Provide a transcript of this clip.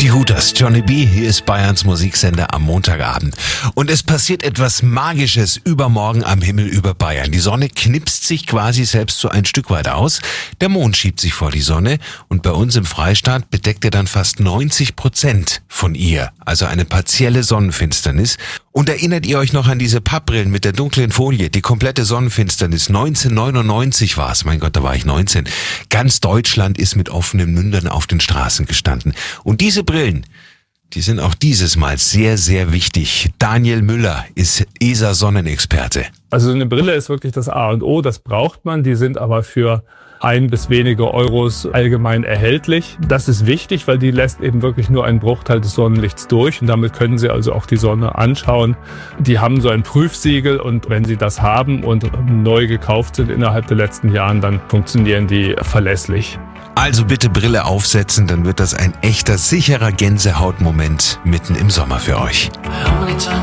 Die Hooters, Johnny B., hier ist Bayerns Musiksender am Montagabend. Und es passiert etwas Magisches übermorgen am Himmel über Bayern. Die Sonne knipst sich quasi selbst so ein Stück weit aus. Der Mond schiebt sich vor die Sonne und bei uns im Freistaat bedeckt er dann fast 90% von ihr. Also eine partielle Sonnenfinsternis. Und erinnert ihr euch noch an diese Pappbrillen mit der dunklen Folie? Die komplette Sonnenfinsternis. 1999 war es. Mein Gott, da war ich 19. Ganz Deutschland ist mit offenen Mündern auf den Straßen gestanden. Und diese Brillen, die sind auch dieses Mal sehr, sehr wichtig. Daniel Müller ist ESA-Sonnenexperte. Also eine Brille ist wirklich das A und O, das braucht man. Die sind aber für 1 bis wenige Euros allgemein erhältlich. Das ist wichtig, weil die lässt eben wirklich nur einen Bruchteil des Sonnenlichts durch und damit können Sie also auch die Sonne anschauen. Die haben so ein Prüfsiegel und wenn Sie das haben und neu gekauft sind innerhalb der letzten Jahren, dann funktionieren die verlässlich. Also bitte Brille aufsetzen, dann wird das ein echter, sicherer Gänsehautmoment mitten im Sommer für euch.